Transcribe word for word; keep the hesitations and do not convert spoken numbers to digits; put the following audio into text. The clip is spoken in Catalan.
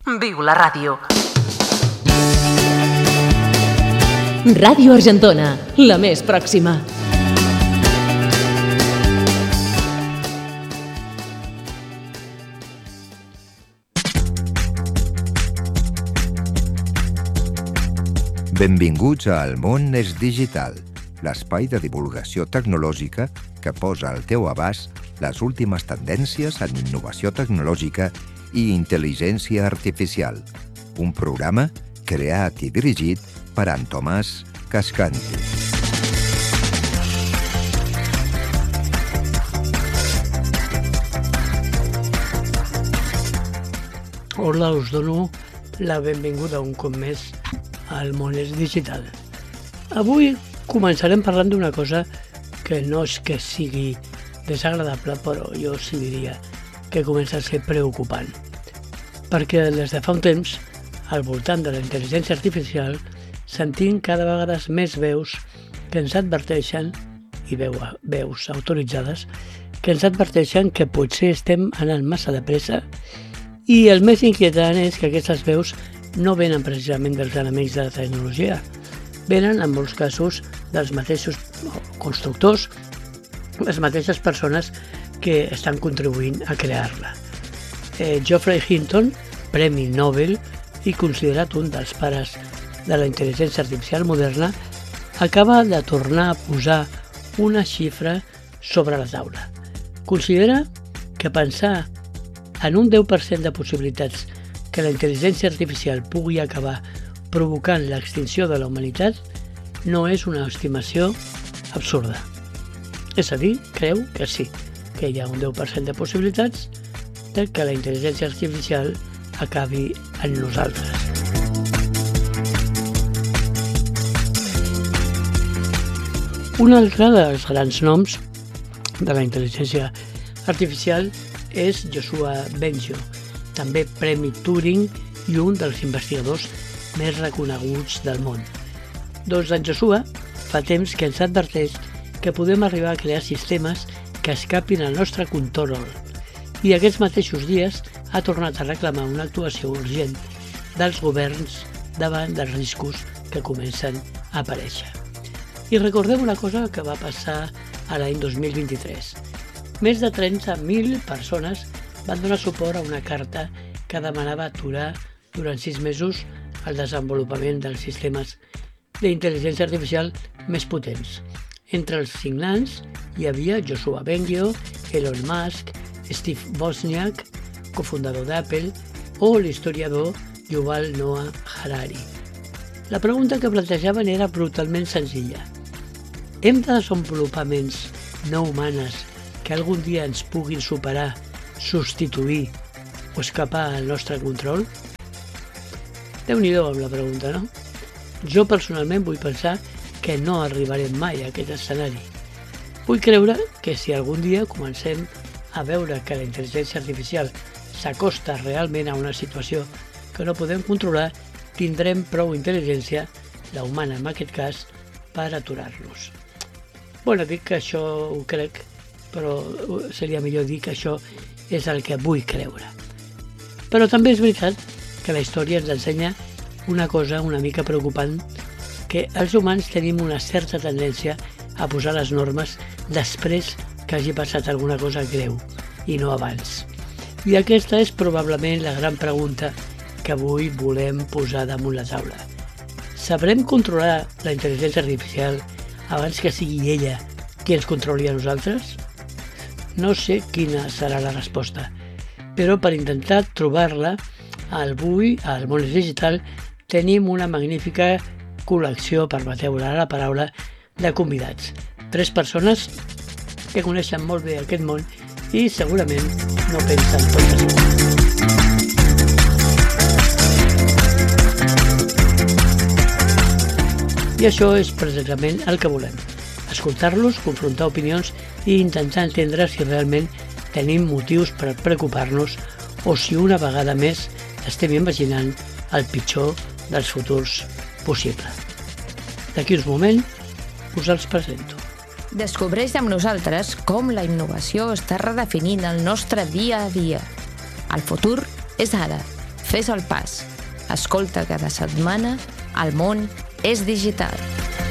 Viu la ràdio. Ràdio Argentona, la més pròxima. Benvinguts a El món és digital, l'espai de divulgació tecnològica que posa al teu abast les últimes tendències en innovació tecnològica i intel·ligència artificial. Un programa creat i dirigit per en Tomàs Cascanti. Hola, us dono la benvinguda un cop més al món és digital. Avui començarem parlant d'una cosa que no és que sigui desagradable, però jo sí diria que comença a ser preocupant. Perquè des de fa un temps, al voltant de la intel·ligència artificial, sentim cada vegada més veus que ens adverteixen, i veu, veus autoritzades, que ens adverteixen que potser estem anant massa de pressa, i el més inquietant és que aquestes veus no venen precisament dels enemics de la tecnologia, venen en molts casos dels mateixos constructors, les mateixes persones que estan contribuint a crear-la. Eh, Geoffrey Hinton, Premi Nobel i considerat un dels pares de la intel·ligència artificial moderna, acaba de tornar a posar una xifra sobre la taula. Considera que pensar en un deu per cent de possibilitats que la intel·ligència artificial pugui acabar provocant l'extinció de la humanitat no és una estimació absurda. És a dir, creu que sí, que hi ha un deu per cent de possibilitats de que la intel·ligència artificial acabi en nosaltres. Un altre dels grans noms de la intel·ligència artificial és Yoshua Bengio, també Premi Turing i un dels investigadors més reconeguts del món. Doncs en Joshua fa temps que ens adverteix que podem arribar a crear sistemes que escapin al nostre control i aquests mateixos dies ha tornat a reclamar una actuació urgent dels governs davant dels riscos que comencen a aparèixer. I recordem una cosa que va passar a l'any dos mil vint-i-tres. Més de trenta mil persones van donar suport a una carta que demanava aturar durant sis mesos el desenvolupament dels sistemes d'intel·ligència artificial més potents. Entre els signants hi havia Yoshua Bengio, Elon Musk, Steve Wozniak, cofundador d'Apple, o l'historiador Yuval Noah Harari. La pregunta que plantejaven era brutalment senzilla. Hem de desenvolupar ments no humanes que algun dia ens puguin superar, substituir o escapar al nostre control? Déu-n'hi-do amb la pregunta, no? Jo personalment vull pensar que no arribarem mai a aquest escenari. Vull creure que si algun dia comencem a veure que la intel·ligència artificial s'acosta realment a una situació que no podem controlar, tindrem prou intel·ligència, la humana en aquest cas, per aturar-nos. Bueno, dic que això ho crec, però seria millor dir que això és el que vull creure. Però també és veritat que la història ens ensenya una cosa una mica preocupant, que els humans tenim una certa tendència a posar les normes després que hagi passat alguna cosa greu, i no abans. I aquesta és probablement la gran pregunta que avui volem posar damunt la taula. Sabrem controlar la intel·ligència artificial abans que sigui ella qui ens controli a nosaltres? No sé quina serà la resposta, però per intentar trobar-la, avui, al món digital, tenim una magnífica col·lecció, permeteu la paraula, de convidats. Tres persones que coneixen molt bé aquest món i segurament no pensen totes igual. I això és precisament el que volem. Escoltar-los, confrontar opinions i intentar entendre si realment tenim motius per preocupar-nos o si una vegada més estem imaginant el pitjor dels futurs possible. D'aquí uns moments us els presento. Descobreix amb nosaltres com la innovació està redefinint el nostre dia a dia. El futur és ara. Fes el pas. Escolta cada setmana El món és digital.